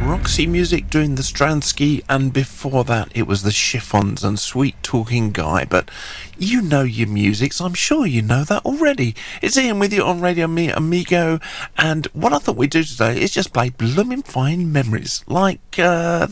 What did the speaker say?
Roxy Music doing the Stransky, and before that it was the Chiffons and Sweet Talking Guy. But you know your music, so I'm sure you know that already. It's Ian with you on Radio Me Amigo, and what I thought we'd do today is just play blooming fine memories, like that